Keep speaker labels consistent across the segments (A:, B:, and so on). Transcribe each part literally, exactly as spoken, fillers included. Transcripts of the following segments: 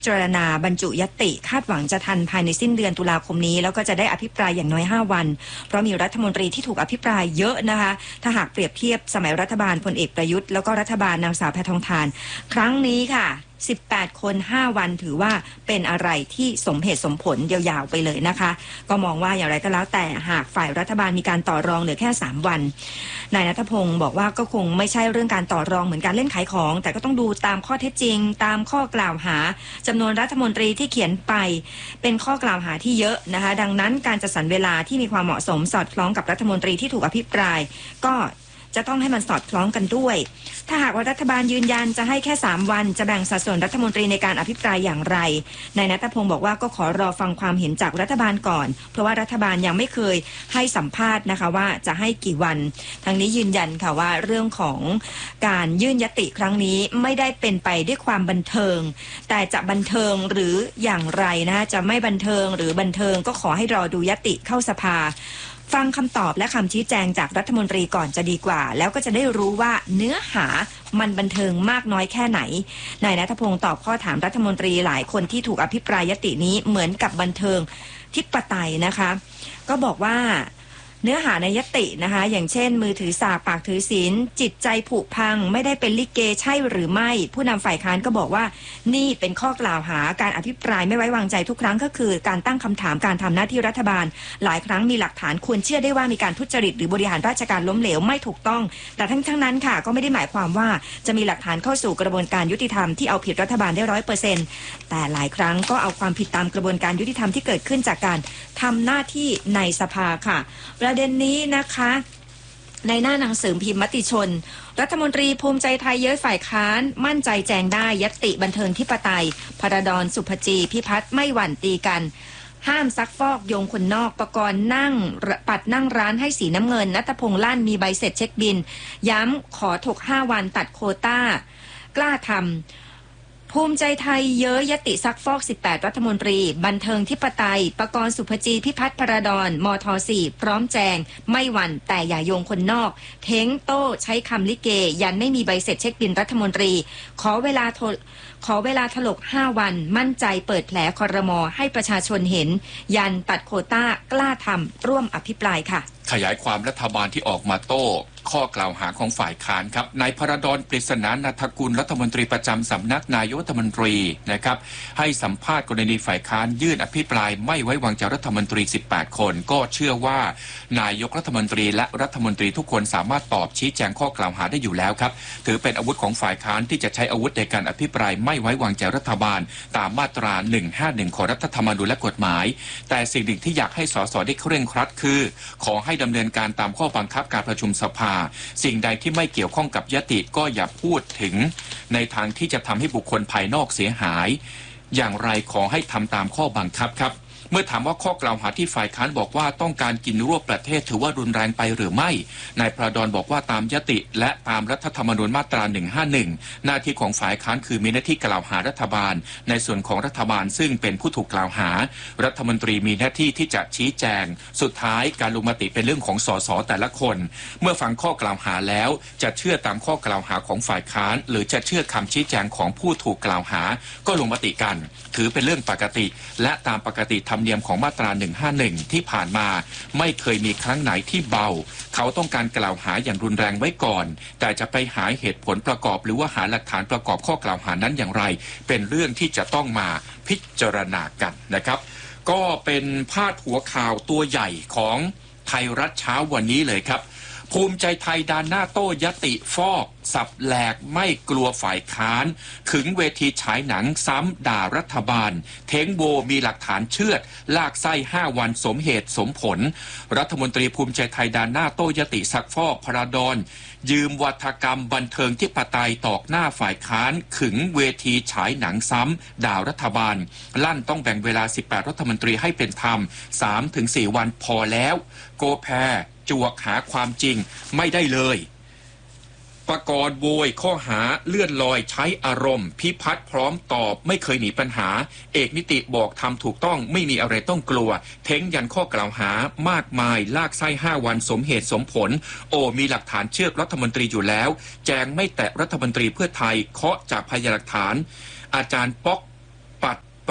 A: พิจารณาบรรจุญัตติคาดหวังจะทันภายในสิ้นเดือนตุลาคมนี้แล้วก็จะได้อภิปรายอย่างน้อยห้าวันเพราะมีรัฐมนตรีที่ถูกอภิปรายเยอะนะคะถ้าหากเปรียบเทียบสมัยรัฐบาลพลเอกประยุทธ์แล้วก็รัฐบาลนางสาวแพทองธารครั้งนี้ค่ะสิบแปดคนห้าวันถือว่าเป็นอะไรที่สมเหตุสมผลยาวๆไปเลยนะคะก็มองว่าอย่างไรก็แล้วแต่หากฝ่ายรัฐบาลมีการต่อรองเหลือแค่สามวันนายณัฐพงศ์บอกว่าก็คงไม่ใช่เรื่องการต่อรองเหมือนการเล่นขายของแต่ก็ต้องดูตามข้อเท็จจริงตามข้อกล่าวหาจำนวนรัฐมนตรีที่เขียนไปเป็นข้อกล่าวหาที่เยอะนะคะดังนั้นการจัดสรรเวลาที่มีความเหมาะสมสอดคล้องกับรัฐมนตรีที่ถูกอภิปรายก็จะต้องให้มันสอดคล้องกันด้วยถ้าหากว่ารัฐบาลยืนยันจะให้แค่สามวันจะแบ่งสัดส่วนรัฐมนตรีในการอภิปรายอย่างไรนายณัฐพงศ์บอกว่าก็ขอรอฟังความเห็นจากรัฐบาลก่อนเพราะว่ารัฐบาลยังไม่เคยให้สัมภาษณ์นะคะว่าจะให้กี่วันทางนี้ยืนยันค่ะว่าเรื่องของการยื่นญัตติครั้งนี้ไม่ได้เป็นไปด้วยความบันเทิงแต่จะบันเทิงหรืออย่างไรนะจะไม่บันเทิงหรือบันเทิงก็ขอให้รอดูญัตติเข้าสภาฟังคำตอบและคำชี้แจงจากรัฐมนตรีก่อนจะดีกว่าแล้วก็จะได้รู้ว่าเนื้อหามันบันเทิงมากน้อยแค่ไหนนายณัฐพงศ์ตอบข้อถามรัฐมนตรีหลายคนที่ถูกอภิปรายญัตตินี้เหมือนกับบันเทิงทิปไตยนะคะก็บอกว่าเนื้อหาในญัตตินะคะอย่างเช่นมือถือสากปากถือศีลจิตใจผุพังไม่ได้เป็นลิเกใช่หรือไม่ผู้นำฝ่ายค้านก็บอกว่านี่เป็นข้อกล่าวหาการอภิปรายไม่ไว้วางใจทุกครั้งก็คือการตั้งคำถามการทำหน้าที่รัฐบาลหลายครั้งมีหลักฐานควรเชื่อได้ว่ามีการทุจริตหรือบริหารราชการล้มเหลวไม่ถูกต้องแต่ทั้งทั้งนั้นค่ะก็ไม่ได้หมายความว่าจะมีหลักฐานเข้าสู่กระบวนการยุติธรรมที่เอาผิดรัฐบาลได้ร้อยเปอร์เซ็นต์แต่หลายครั้งก็เอาความผิดตามกระบวนการยุติธรรมที่เกิดขึ้นจากการทำหน้าที่ในสภาค่ะประเด็นนี้นะคะในหน้าหนังสือพิมพ์มติชนรัฐมนตรีภูมิใจไทยเย้ยฝ่ายค้านมั่นใจแจงได้ญัตติบันเทิงทิปไตยพระดอนสุภจีพิพัฒน์ไม่หวั่นตีกันห้ามซักฟอกโยงคนนอกประกรณ์นั่งปัดนั่งร้านให้สีน้ำเงินณัฐพงษ์ลั่นมีใบเสร็จเช็คบินย้ำขอถกห้าวันตัดโควต้ากล้าทำภูมิใจไทยเย้ยญัตติซักฟอกสิบแปดรัฐมนตรีบันเทิงทิปไตยประกรณ์สุภจีพิพัฒน์พระดอนมทสี่พร้อมแจงไม่หวั่นแต่อย่าโยงคนนอกเท้งโต้ใช้คำลิเกยันไม่มีใบเสร็จเช็คบินรัฐมนตรีขอเวลาขอเวลาถลกห้าวันมั่นใจเปิดแผลครม.ให้ประชาชนเห็นยันตัดโควต้ากล้าทำร่วมอภิปรายค่ะ
B: ขยายความรัฐบาลที่ออกมาโต้ข้อกล่าวหาของฝ่ายค้านครับนายพระดอนปริศนานัฐกุลรัฐมนตรีประจำสำนักนายกรัฐมนตรีนะครับให้สัมภาษณ์กรณีฝ่ายค้านยื่นอภิปรายไม่ไว้วางใจรัฐมนตรีสิบแปดคนก็เชื่อว่านายกรัฐมนตรีและรัฐมนตรีทุกคนสามารถตอบชี้แจงข้อกล่าวหาได้อยู่แล้วครับถือเป็นอาวุธของฝ่ายค้านที่จะใช้อาวุธในการอภิปรายไม่ไว้วางใจรัฐบาลตามมาตราหนึ่งห้าหนึ่งของรัฐธรรมนูญและกฎหมายแต่สิ่งหนึ่งที่อยากให้สสได้เคร่งครัดคือขอให้ดำเนินการตามข้อบังคับการประชุมสภาสิ่งใดที่ไม่เกี่ยวข้องกับญัตติก็อย่าพูดถึงในทางที่จะทำให้บุคคลภายนอกเสียหายอย่างไรขอให้ทำตามข้อบังคับครับเมื่อถามว่าข้อกล่าวหาที่ฝ่ายค้านบอกว่าต้องการกินรวบประเทศถือว่ารุนแรงไปหรือไม่นายพระดอนบอกว่าตามญัตติและตามรัฐธรรมนูญมาตราหนึ่งห้าหนึ่งหน้าที่ของฝ่ายค้านคือมีหน้าที่กล่าวหารัฐบาลในส่วนของรัฐบาลซึ่งเป็นผู้ถูกกล่าวหารัฐมนตรีมีหน้าที่ที่จะชี้แจงสุดท้ายการลงมติเป็นเรื่องของสสแต่ละคนเมื่อฟังข้อกล่าวหาแล้วจะเชื่อตามข้อกล่าวหาของฝ่ายค้านหรือจะเชื่อคำชี้แจงของผู้ถูกกล่าวหาก็ลงมติกันถือเป็นเรื่องปกติและตามปกติธรรมเนียมของมาตราหนึ่งห้าหนึ่งที่ผ่านมาไม่เคยมีครั้งไหนที่เบาเขาต้องการกล่าวหาอย่างรุนแรงไว้ก่อนแต่จะไปหาเหตุผลประกอบหรือว่าหาหลักฐานประกอบข้อกล่าวหานั้นอย่างไรเป็นเรื่องที่จะต้องมาพิจารณากันนะครับก็เป็นพาดหัวข่าวตัวใหญ่ของไทยรัฐเช้าวันนี้เลยครับภูมิใจไทยดานหน้าโต้ญัตติฟอกสับแหลกไม่กลัวฝ่ายค้านขึงเวทีฉายหนังซ้ำด่ารัฐบาลเท้งโบมีหลักฐานเชื่อดลากไส้ห้าวันสมเหตุสมผลรัฐมนตรีภูมิใจไทยดานหน้าโต้ญัตติซักฟอกพระดอนยืมวัฒกรรมบันเทิงทิปไตยตอกหน้าฝ่ายค้านขึงเวทีฉายหนังซ้ำด่ารัฐบาลลั่นต้องแบ่งเวลาสิบแปดรัฐมนตรีให้เป็นธรรม สามถึงสี่ วันพอแล้วโกแพจวกหาความจริงไม่ได้เลยประกรณ์โวยข้อหาเลื่อนลอยใช้อารมณ์พิพัฒน์พร้อมตอบไม่เคยหนีปัญหาเอกนิติบอกทำถูกต้องไม่มีอะไรต้องกลัวเท้งยันข้อกล่าวหามากมายลากไส้ห้าวันสมเหตุสมผลโอมีหลักฐานเชื่อรัฐมนตรีอยู่แล้วแจงไม่แตะรัฐมนตรีเพื่อไทยเคาะจากพยานหลักฐานอาจารย์ป๊อกปัด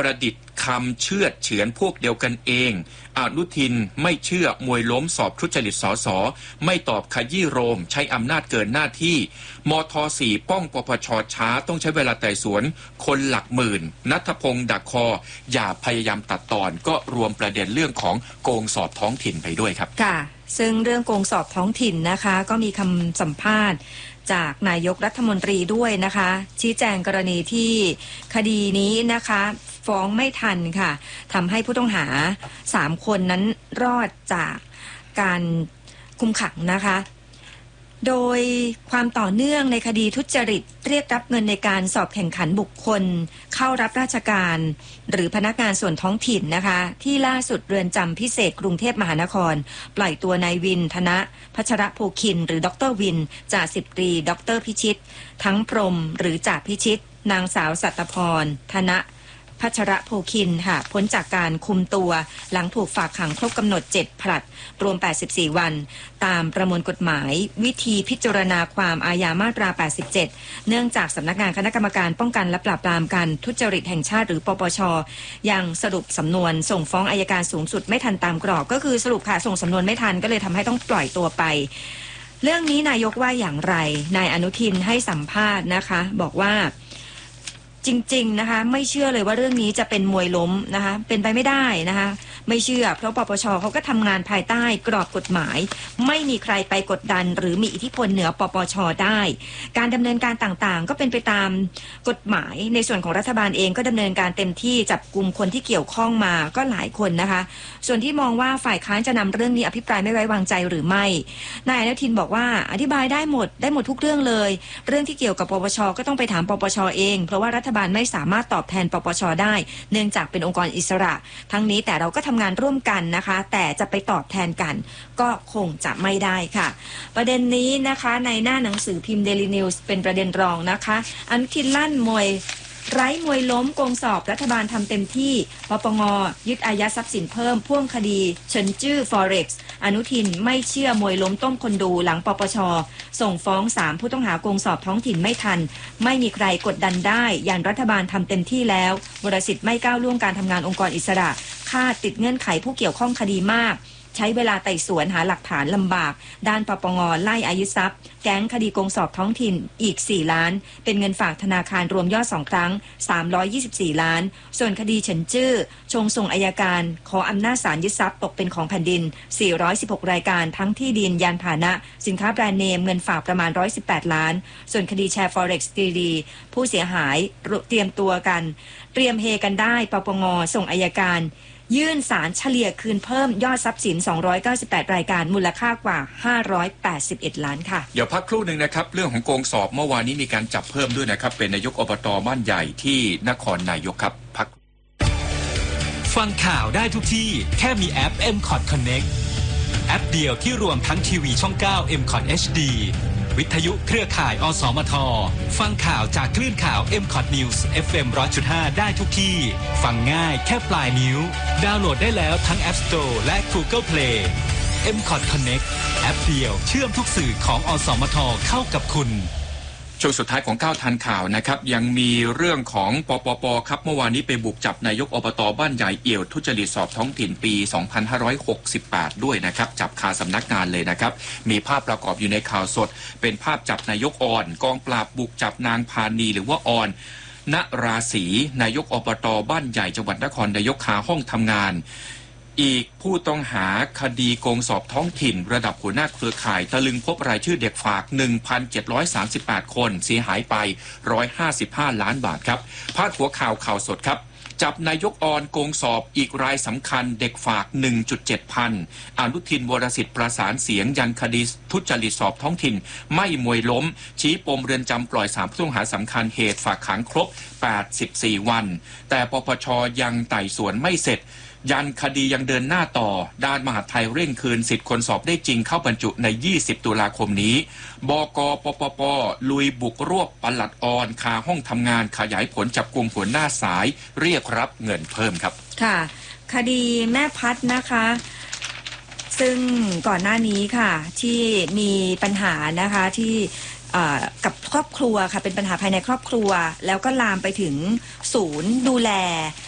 B: ประดิษฐ์คำเชื่อดเฉือนพวกเดียวกันเองอนุทินไม่เชื่อมวยล้มสอบทุจริตสสไม่ตอบขยี้โรมใช้อำนาจเกินหน้าที่มทสี่ป้องปปชช้าต้องใช้เวลาไต่สวนคนหลักหมื่นณัฐพงศ์ดักคออย่าพยายามตัดตอนก็รวมประเด็นเรื่องของโกงสอบท้องถิ่นไปด้วยครับ
A: ค่ะซึ่งเรื่องโกงสอบท้องถิ่นนะคะก็มีคำสัมภาษณ์จากนายกรัฐมนตรีด้วยนะคะชี้แจงกรณีที่คดีนี้นะคะฟ้องไม่ทันค่ะทำให้ผู้ต้องหาสามคนนั้นรอดจากการคุมขังนะคะโดยความต่อเนื่องในคดีทุจริตเรียกรับเงินในการสอบแข่งขันบุคคลเข้ารับราชการหรือพนักงานส่วนท้องถิ่นนะคะที่ล่าสุดเรือนจำพิเศษกรุงเทพมหานครปล่อยตัวนายวินธนะพัชรภูคินหรือดรวินจ่าสิบตรีดรพิชิตทั้งพรหมหรือจ่าพิชิตนางสาวสัตพรธนะพัชรภูคินค่ะพ้นจากการคุมตัวหลังถูกฝากขังครบกำหนดเจ็ดผลัดรวมแปดสิบสี่วันตามประมวลกฎหมายวิธีพิจารณาความอาญามาตราแปดสิบเจ็ดเนื่องจากสำนักงานคณะกรรมการป้องกันและปราบปรามการทุจริตแห่งชาติหรือปปชยังสรุปสำนวนส่งฟ้องอัยการสูงสุดไม่ทันตามกรอบก็คือสรุปค่ะส่งสำนวนไม่ทันก็เลยทำให้ต้องปล่อยตัวไปเรื่องนี้นายกว่าอย่างไรนายอนุทินให้สัมภาษณ์นะคะบอกว่าจริงๆนะคะไม่เชื่อเลยว่าเรื่องนี้จะเป็นมวยล้มนะคะเป็นไปไม่ได้นะคะไม่เชื่อเพราะปปชเขาก็ทำงานภายใต้กรอบกฎหมายไม่มีใครไปกดดันหรือมีอิทธิพลเหนือปปชได้การดำเนินการต่างๆก็เป็นไปตามกฎหมายในส่วนของรัฐบาลเองก็ดำเนินการเต็มที่จับกลุ่มคนที่เกี่ยวข้องมาก็หลายคนนะคะส่วนที่มองว่าฝ่ายค้านจะนำเรื่องนี้อภิปรายไม่ไว้วางใจหรือไม่นายอนุทินบอกว่าอธิบายได้หมดได้หมดทุกเรื่องเลยเรื่องที่เกี่ยวกับปปชก็ต้องไปถามปปชเองเพราะว่ารัฐบาลไม่สามารถตอบแทนปปชได้เนื่องจากเป็นองค์กรอิสระทั้งนี้แต่เราก็ทำงานร่วมกันนะคะแต่จะไปตอบแทนกันก็คงจะไม่ได้ค่ะประเด็นนี้นะคะในหน้าหนังสือพิมพ์ Daily News เป็นประเด็นรองนะคะอนุทินลั่นมวยไร้มวยล้มโกงสอบรัฐบาลทำเต็มที่ปปงยึดอายัดทรัพย์สินเพิ่มพ่วงคดีเฉินจื้อ Forex อนุทินไม่เชื่อมวยล้มต้มคนดูหลังปปชส่งฟ้องสามผู้ต้องหาโกงสอบท้องถิ่นไม่ทันไม่มีใครกดดันได้ยันรัฐบาลทำเต็มที่แล้ววรสิทธิ์ไม่ก้าวล่วงการทำงานองค์กรอิสระคาดติดเงื่อนไขผู้เกี่ยวข้องคดีมากใช้เวลาไต่สวนหาหลักฐานลำบากด้านปปงไล่อายุทรัพย์แก๊งคดีโกงสอบท้องถิ่นอีกสี่ล้านเป็นเงินฝากธนาคารรวมยอดสองครั้งสามร้อยยี่สิบสี่ล้านส่วนคดีเฉินจื้อชงส่งอัยการขออำนาจศาลยึดทรัพย์ตกเป็นของแผ่นดินสี่ร้อยสิบหกรายการทั้งที่ดินยานพาหนะสินค้าแบรนด์เนมเงินฝากประมาณหนึ่งร้อยสิบแปดล้านส่วนคดีแชร์ Forex ดีผู้เสียหายเตรียมตัวกันเตรียมเฮกันได้ปปงส่งอัยการยื่นศาลเฉลี่ยคืนเพิ่มยอดทรัพย์สินสองร้อยเก้าสิบแปดรายการมูลค่ากว่าห้าร้อยแปดสิบเอ็ดล้านค่ะ
B: เดี๋ยวพักครู่หนึ่งนะครับเรื่องของโกงสอบเมื่อวานนี้มีการจับเพิ่มด้วยนะครับเป็นนายกอบต.บ้านใหญ่ที่นครนายกครับพัก
C: ฟังข่าวได้ทุกที่แค่มีแอป เอ็ม คอท Connect แอปเดียวที่รวมทั้งทีวีช่องเก้า เอ็ม คอท เอช ดี วิทยุเครือข่ายอสมทฟังข่าวจากคลื่นข่าว เอ็ม คอท News เอฟ เอ็ม หนึ่งร้อยจุดห้า ได้ทุกที่ฟังง่ายแค่ปลายนิ้วดาวน์โหลดได้แล้วทั้ง App Store และ Google Play เอ็ม คอท Connect แอปเดียวเชื่อมทุกสื่อของอสมทเข้ากับคุณ
B: ช่วงสุดท้ายของก้าวทันข่าวนะครับยังมีเรื่องของปปปครับเมื่อวานนี้ไปบุกจับนายกอบต.บ้านใหญ่เอี่ยวทุจริตสอบท้องถิ่นปี สองพันห้าร้อยหกสิบแปด ด้วยนะครับจับคาสำนักงานเลยนะครับมีภาพประกอบอยู่ในข่าวสดเป็นภาพจับนายกอ่อนกองปราบบุกจับนางพานีหรือว่าอ่อนณราศีนายกอบต.บ้านใหญ่จังหวัดนครนายกคาห้องทำงานอีกผู้ต้องหาคดีโกงสอบท้องถิ่นระดับหัวหน้าเครือข่ายตะลึงพบรายชื่อเด็กฝาก หนึ่งพันเจ็ดร้อยสามสิบแปด คนเสียหายไปหนึ่งร้อยห้าสิบห้าล้านบาทครับพาดหัวข่าวข่าวสดครับจับนายกออนโกงสอบอีกรายสำคัญเด็กฝาก หนึ่งจุดเจ็ด พันอนุทินวรสิทธิ์ประสานเสียงยันคดีทุจริตสอบท้องถิ่นไม่มวยล้มชี้ปมเรือนจำปล่อยสามผู้ต้องหาสำคัญเหตุฝากขังครบแปดสิบสี่วันแต่ปปชยังไต่สวนไม่เสร็จยันคดียังเดินหน้าต่อด้านมหาดไทยเร่งคืนสิทธิ์คนสอบได้จริงเข้าบรรจุในยี่สิบตุลาคมนี้บก.ปปป.ลุยบุกรวบปลัดออนคาห้องทำงานขยายผลจับกุมหัวหน้าสายเรียกรับเงินเพิ่มครับ
A: ค่ะคดีแม่พัดนะคะซึ่งก่อนหน้านี้ค่ะที่มีปัญหานะคะที่กับครอบครัวค่ะเป็นปัญหาภายในครอบครัวแล้วก็ลามไปถึงศูนย์ดูแล